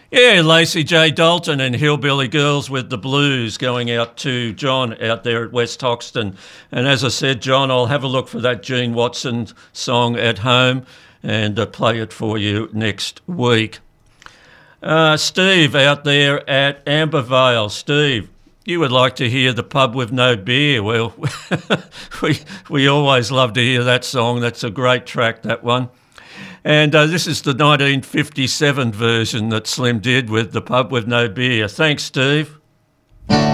Yeah, Lacey J. Dalton and Hillbilly Girls with the Blues going out to John out there at West Hoxton. And as I said, John, I'll have a look for that Gene Watson song at home and play it for you next week. Steve out there at Ambervale. Steve, you would like to hear The Pub With No Beer. Well, we always love to hear that song. That's a great track, that one. And this is the 1957 version that Slim did with The Pub With No Beer. Thanks, Steve.